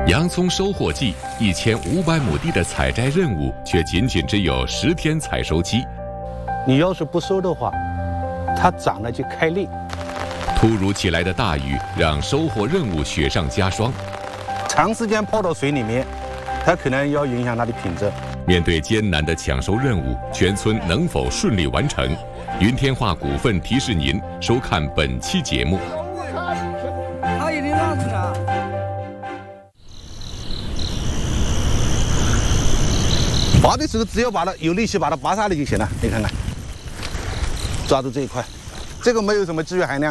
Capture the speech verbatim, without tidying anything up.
洋葱收获季，一千五百亩地的采摘任务却仅仅只有十天采收期。 你要是不收的话，它长了就开裂。 突如其来的大雨让收获任务雪上加霜。 长时间泡到水里面，它可能要影响它的品质。 面对艰难的抢收任务，全村能否顺利完成？云天化股份提示您收看本期节目。 拔的时候只要把它有力气把它拔下来就行了。你看看，抓住这一块，这个没有什么机会含量。